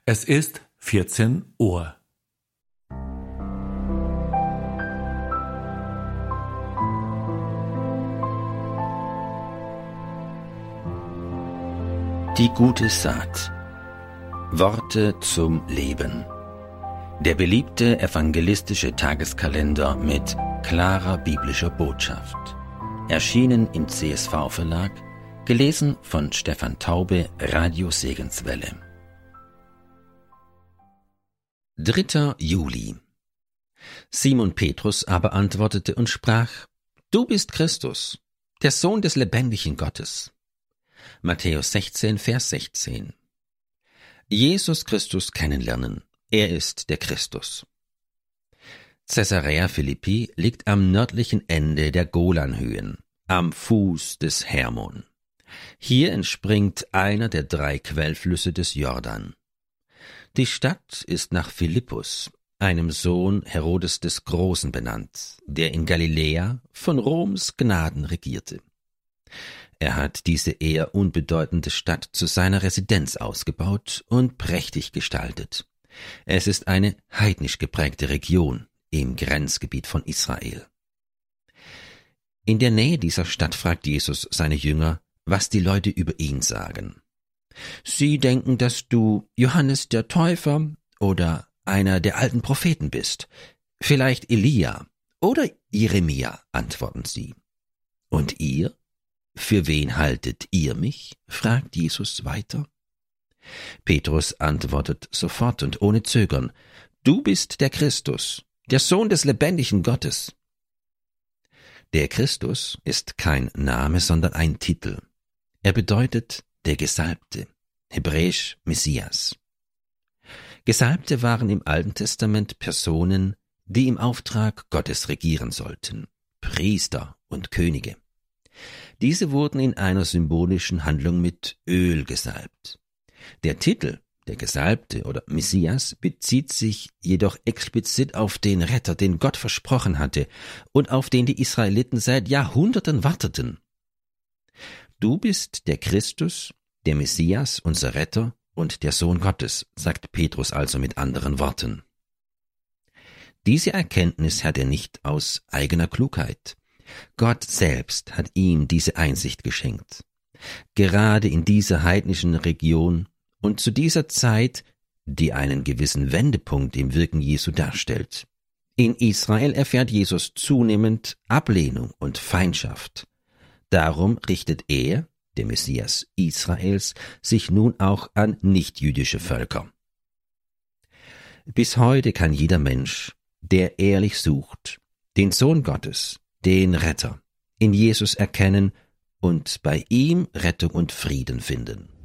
Es ist 14 Uhr. Die gute Saat. Worte zum Leben. Der beliebte evangelistische Tageskalender mit klarer biblischer Botschaft. Erschienen im CSV-Verlag, gelesen von Stefan Taube, Radio Segenswelle. 3. Juli. Simon Petrus aber antwortete und sprach: Du bist Christus, der Sohn des lebendigen Gottes. Matthäus 16, Vers 16. Jesus Christus kennenlernen. Er ist der Christus. Caesarea Philippi liegt am nördlichen Ende der Golanhöhen, am Fuß des Hermon. Hier entspringt einer der 3 Quellflüsse des Jordan. Die Stadt ist nach Philippus, einem Sohn Herodes des Großen, benannt, der in Galiläa von Roms Gnaden regierte. Er hat diese eher unbedeutende Stadt zu seiner Residenz ausgebaut und prächtig gestaltet. Es ist eine heidnisch geprägte Region im Grenzgebiet von Israel. In der Nähe dieser Stadt fragt Jesus seine Jünger, was die Leute über ihn sagen. Sie denken, dass du Johannes der Täufer oder einer der alten Propheten bist, vielleicht Elia oder Jeremia, antworten sie. Und ihr? Für wen haltet ihr mich? Fragt Jesus weiter. Petrus antwortet sofort und ohne Zögern: Du bist der Christus, der Sohn des lebendigen Gottes. Der Christus ist kein Name, sondern ein Titel. Er bedeutet der Gesalbte, hebräisch Messias. Gesalbte waren im Alten Testament Personen, die im Auftrag Gottes regieren sollten, Priester und Könige. Diese wurden in einer symbolischen Handlung mit Öl gesalbt. Der Titel, der Gesalbte oder Messias, bezieht sich jedoch explizit auf den Retter, den Gott versprochen hatte und auf den die Israeliten seit Jahrhunderten warteten. Du bist der Christus, der Messias, unser Retter und der Sohn Gottes, sagt Petrus also mit anderen Worten. Diese Erkenntnis hat er nicht aus eigener Klugheit. Gott selbst hat ihm diese Einsicht geschenkt. Gerade in dieser heidnischen Region und zu dieser Zeit, die einen gewissen Wendepunkt im Wirken Jesu darstellt. In Israel erfährt Jesus zunehmend Ablehnung und Feindschaft. Darum richtet er, der Messias Israels, sich nun auch an nichtjüdische Völker. Bis heute kann jeder Mensch, der ehrlich sucht, den Sohn Gottes, den Retter, in Jesus erkennen und bei ihm Rettung und Frieden finden.